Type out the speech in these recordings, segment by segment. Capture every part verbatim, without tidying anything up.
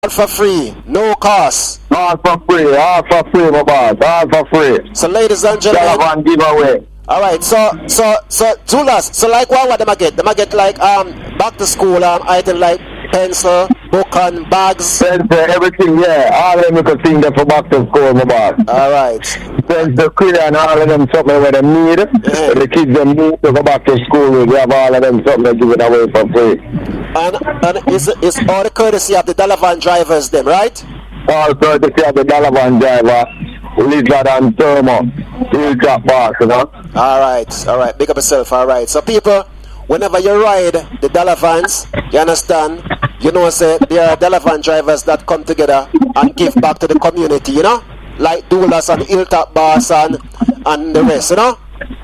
for free, no cost. All for free, all for free, my boss, all for free. So, ladies and gentlemen, Dalavan giveaway. all right. So, so, so, Julas. So, like, what, what them I get? Them I get like um back to school um item like pencil, book, and bags. Pencil, everything, yeah. All of them you can think them for back to school, my boss. All right. Pencil, crayon, and all of them something where they need. Yeah. The kids them need to go back to school with. We have all of them something they give it away for free. And and it's it's all the courtesy of the Dalavan drivers, them, right? All courtesy of the Dalavan driver, Lizard and Thermo, he'll drop box, you know. All right, all right. Big up yourself. All right. So, people, whenever you ride the Dalavans, you understand, you know, say there are Dalavan drivers that come together and give back to the community, you know, like Doulas and Hilltop Boss and and the rest, you know.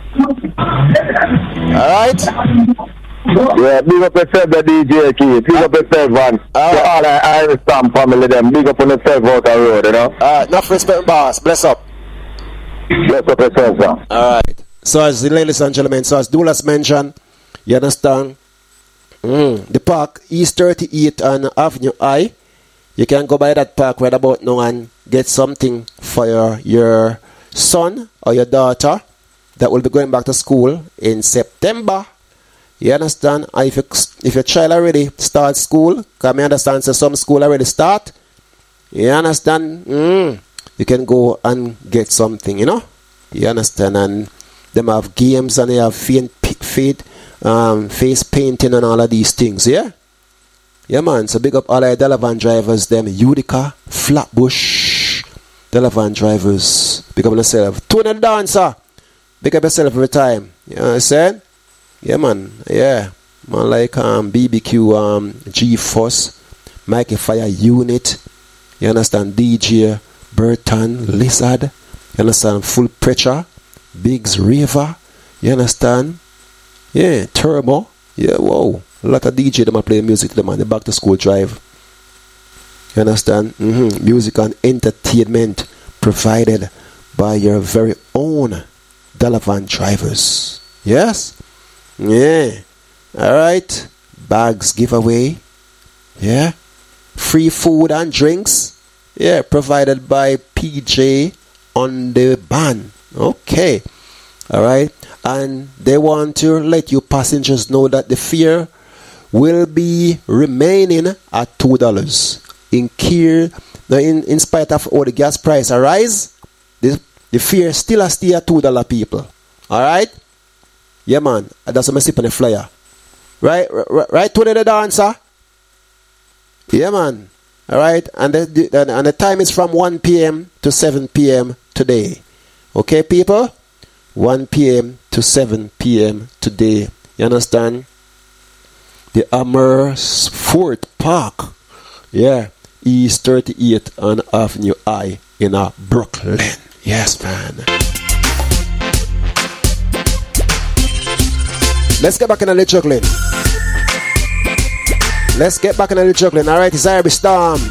All right. Yeah, big up yourself, the D J Key. Big up yourself, man. All right. All the Irish Stamp family, them. Big up on yourself out the road, you know. All right. Enough respect, boss. Bless up. Bless up yourself, sir. All right. So, as the ladies and gentlemen, so as Doulas mentioned, you understand, mm, the park, East thirty-eight and Avenue I, you can go by that park right about now and get something for your, your son or your daughter that will be going back to school in September. You understand? And if, you, if your child already start school, because I understand so some school already start, you understand? Mm, you can go and get something, you know? You understand? And them have games and they have feet, feet, um, face painting and all of these things, yeah? Yeah, man. So big up all the Dalavan drivers, them Utica, Flatbush, Dalavan drivers. Big up yourself. Tune and dancer. Big up yourself every time. You know what I'm saying? Yeah, man. Yeah. Man like um, B B Q, um, G-Force, Mikey Fire Unit. You understand? D J, Burton, Lizard. You understand? Full Pressure, Biggs River. You understand? Yeah, Turbo. Yeah, whoa. A lot of D J them are playing music to them on the back to school drive. You understand? Mm-hmm. Music and entertainment provided by your very own Dalavan drivers. Yes? Yeah. Alright. Bags giveaway. Yeah. Free food and drinks. Yeah. Provided by P J on the band. Okay. Alright. And they want to let you passengers know that the fare will be remaining at two dollars. In care, now in, in spite of all the gas price arise, the, the fare still a stay at two dollars, people. Alright? Yeah, man. That's what I see on the flyer. Right? Right, right to the dancer? Yeah, man. Alright? And the, the, and the time is from one p.m. to seven p.m. today. Okay, people? one p.m. to seven p.m. today. You understand? The Amersfoort Park. Yeah. East thirty-eight and Avenue I in uh, Brooklyn. Yes, man. Let's get back in the juggling. Let's get back in the juggling. Alright, it's Irish Storm.